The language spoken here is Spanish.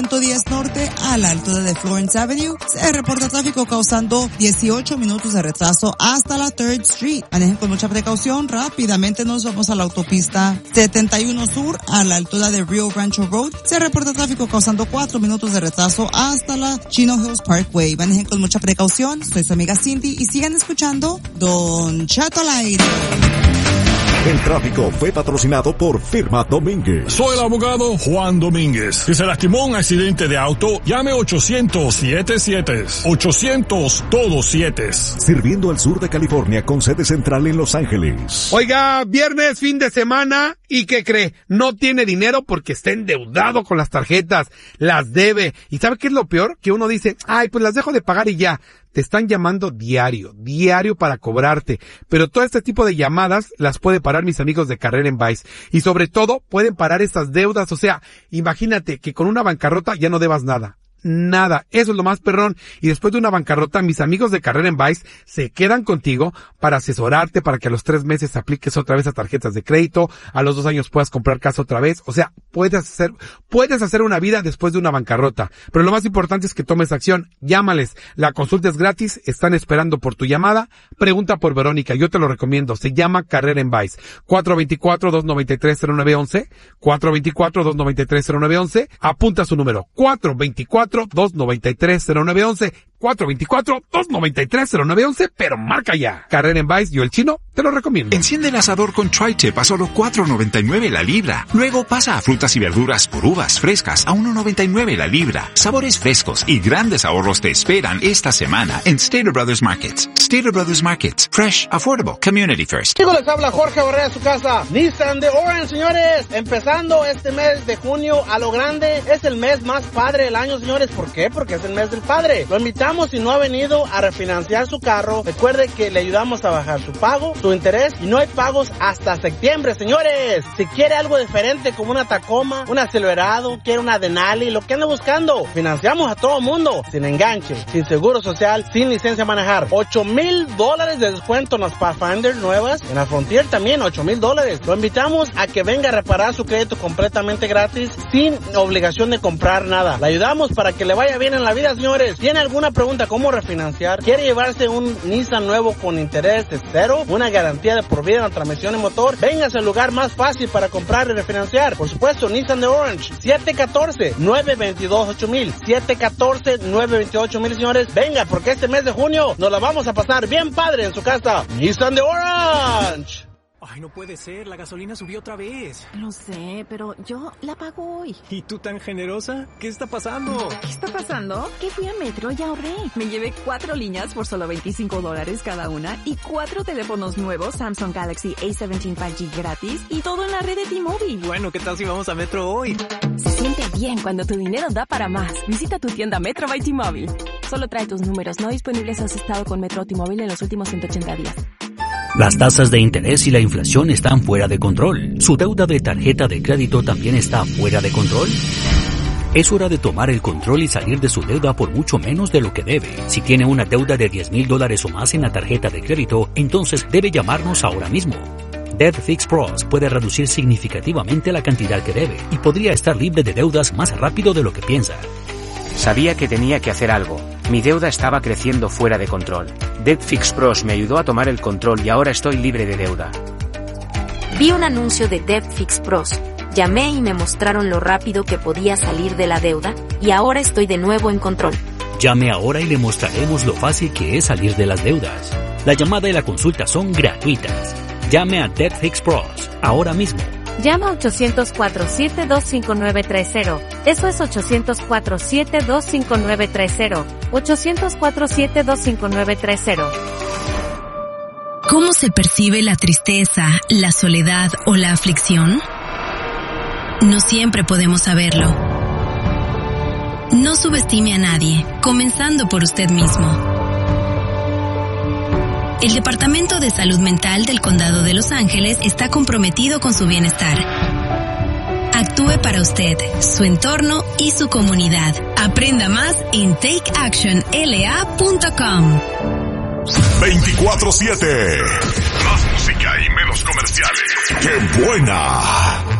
110 Norte a la altura de Florence Avenue. Se reporta tráfico causando 18 minutos de retraso hasta la 3rd Street. Manejen con mucha precaución. Rápidamente nos vamos a la autopista 71 Sur a la altura de Rio Rancho Road. Se reporta tráfico causando 4 minutos de retraso hasta la Chino Hills Parkway. Manejen con mucha precaución. Soy su amiga Cindy y sigan escuchando Don Chato al aire. El tráfico fue patrocinado por Firma Domínguez. Soy el abogado Juan Domínguez. Si se lastimó en un accidente de auto, llame 800-77. 800 todos 7. Sirviendo al sur de California con sede central en Los Ángeles. Oiga, viernes, fin de semana, ¿y qué cree? No tiene dinero porque está endeudado con las tarjetas, las debe. ¿Y sabe qué es lo peor? Que uno dice, ay, pues las dejo de pagar y ya. Te están llamando diario para cobrarte. Pero todo este tipo de llamadas las puede parar mis amigos de Carrera en Vice. Y sobre todo, pueden parar estas deudas. O sea, imagínate que con una bancarrota ya no debas nada. Nada, eso es lo más perrón. Y después de una bancarrota, mis amigos de Carrera en Vice se quedan contigo para asesorarte, para que a los 3 meses apliques otra vez a tarjetas de crédito, a los 2 años puedas comprar casa otra vez. O sea, puedes hacer una vida después de una bancarrota. Pero lo más importante es que tomes acción. Llámales, la consulta es gratis, están esperando por tu llamada. Pregunta por Verónica, yo te lo recomiendo. Se llama Carrera en Vice. 424-293-0911. 424-293-0911. Apunta su número. 424-293-0911. 424-293-0911, pero marca ya. Carrera en Vice, yo el chino, te lo recomiendo. Enciende el asador con Tri-Tip a solo $4.99 la libra. Luego pasa a frutas y verduras por uvas frescas a $1.99 la libra. Sabores frescos y grandes ahorros te esperan esta semana en Stater Brothers Markets. Stater Brothers Markets. Fresh, affordable, community first. Chicos, les habla Jorge Barrera de su casa. Nissan de Orange, señores. Empezando este mes de junio a lo grande. Es el mes más padre del año, señores. ¿Por qué? Porque es el mes del padre. Lo invitamos. Si no ha venido a refinanciar su carro, recuerde que le ayudamos a bajar su pago, su interés, y no hay pagos hasta septiembre, señores. Si quiere algo diferente como una Tacoma, un Silverado, quiere una Denali, lo que ande buscando, financiamos a todo mundo, sin enganche, sin seguro social, sin licencia a manejar. $8,000 de descuento en las Pathfinder nuevas, en la Frontier también $8,000. Lo invitamos a que venga a reparar su crédito completamente gratis, sin obligación de comprar nada. Le ayudamos para que le vaya bien en la vida, señores. ¿Tiene alguna pregunta cómo refinanciar? ¿Quiere llevarse un Nissan nuevo con interés de 0? ¿Una garantía de por vida en la transmisión y motor? Véngase al lugar más fácil para comprar y refinanciar. Por supuesto, Nissan de Orange. 714-922-8000. 714-928-8000, señores. Venga, porque este mes de junio nos la vamos a pasar bien padre en su casa. Nissan de Orange. Ay, no puede ser, la gasolina subió otra vez. Lo sé, pero yo la pago hoy. ¿Y tú tan generosa? ¿Qué está pasando? ¿Qué está pasando? Que fui a Metro y ahorré. Me llevé 4 líneas por solo $25 cada una y 4 teléfonos nuevos Samsung Galaxy A17 5G gratis y todo en la red de T-Mobile. Bueno, ¿qué tal si vamos a Metro hoy? Se siente bien cuando tu dinero da para más. Visita tu tienda Metro by T-Mobile. Solo trae tus números no disponibles si has estado con Metro o T-Mobile en los últimos 180 días. Las tasas de interés y la inflación están fuera de control. ¿Su deuda de tarjeta de crédito también está fuera de control? Es hora de tomar el control y salir de su deuda por mucho menos de lo que debe. Si tiene una deuda de $10,000 o más en la tarjeta de crédito, entonces debe llamarnos ahora mismo. Debt Fix Pros puede reducir significativamente la cantidad que debe y podría estar libre de deudas más rápido de lo que piensa. Sabía que tenía que hacer algo. Mi deuda estaba creciendo fuera de control. Debt Fix Pros me ayudó a tomar el control y ahora estoy libre de deuda. Vi un anuncio de Debt Fix Pros. Llamé y me mostraron lo rápido que podía salir de la deuda y ahora estoy de nuevo en control. Llame ahora y le mostraremos lo fácil que es salir de las deudas. La llamada y la consulta son gratuitas. Llame a Debt Fix Pros ahora mismo. Llama a 800-472-5930. Eso es 800-472-5930. 800-472-5930. ¿Cómo se percibe la tristeza, la soledad o la aflicción? No siempre podemos saberlo. No subestime a nadie, comenzando por usted mismo. El Departamento de Salud Mental del Condado de Los Ángeles está comprometido con su bienestar. Actúe para usted, su entorno y su comunidad. Aprenda más en takeactionla.com. 24/7. Más música y menos comerciales. ¡Qué buena!